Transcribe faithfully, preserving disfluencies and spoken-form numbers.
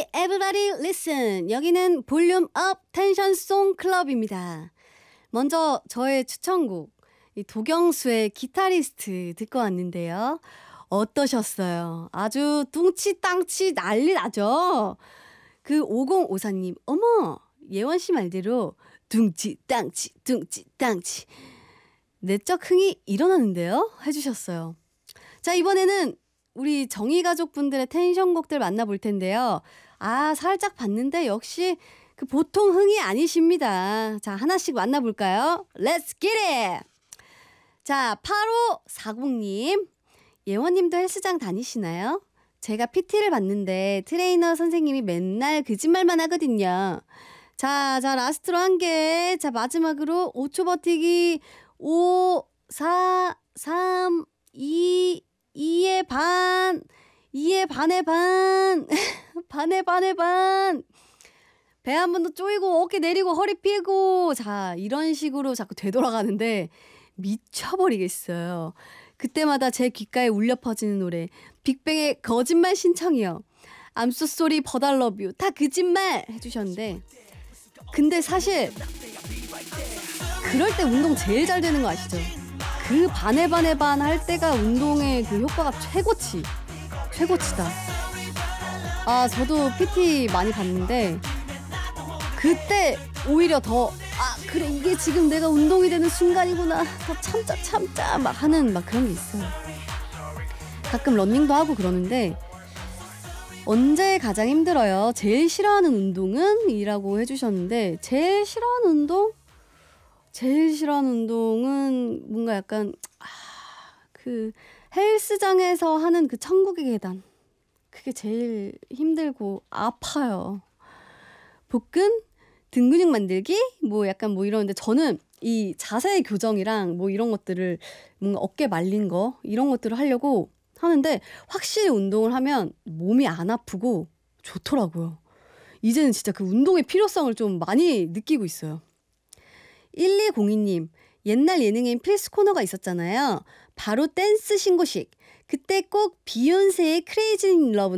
everybody listen. 여기는 볼륨 업 텐션송 클럽입니다. 먼저 저의 추천곡 이 도경수의 기타리스트 듣고 왔는데요. 어떠셨어요? 아주 뚱치땅치 난리 나죠? 그 오공오사님, 어머 예원씨 말대로 뚱치땅치 뚱치땅치 내적 흥이 일어나는데요? 해주셨어요. 자, 이번에는 우리 정희 가족분들의 텐션곡들 만나볼 텐데요. 아, 살짝 봤는데 역시 그 보통 흥이 아니십니다. 자, 하나씩 만나볼까요? Let's get it! 자, 팔오사공님. 예원님도 헬스장 다니시나요? 제가 피티를 받는데 트레이너 선생님이 맨날 거짓말만 하거든요. 자, 자, 라스트로 한 개. 자, 마지막으로 오 초 버티기. 오, 사, 삼, 이, 이의 반, 이의 반의 반, 반의 반의 반. 배 한 번 더 쪼이고 어깨 내리고 허리 펴고 자 이런 식으로 자꾸 되돌아가는데 미쳐버리겠어요. 그때마다 제 귓가에 울려 퍼지는 노래 빅뱅의 거짓말 신청이요. I'm so sorry but I love you 다 거짓말 해주셨는데 근데 사실 그럴 때 운동 제일 잘 되는 거 아시죠? 그 반에 반에 반 할 때가 운동의 그 효과가 최고치 최고치다. 아 저도 피티 많이 봤는데 그때 오히려 더 아 그래 이게 지금 내가 운동이 되는 순간이구나 더 참자 참자 막 하는 막 그런 게 있어요. 가끔 러닝도 하고 그러는데 언제 가장 힘들어요? 제일 싫어하는 운동은? 이라고 해주셨는데 제일 싫어하는 운동? 제일 싫어하는 운동은 뭔가 약간 아, 그 헬스장에서 하는 그 천국의 계단 그게 제일 힘들고 아파요. 복근? 등 근육 만들기? 뭐 약간 뭐 이러는데 저는 이 자세 교정이랑 뭐 이런 것들을 뭔가 어깨 말린 거 이런 것들을 하려고 하는데 확실히 운동을 하면 몸이 안 아프고 좋더라고요. 이제는 진짜 그 운동의 필요성을 좀 많이 느끼고 있어요. 일이공이님 옛날 예능엔 필수 코너가 있었잖아요. 바로 댄스 신고식. 그때 꼭 비욘세의 크레이지 인 러브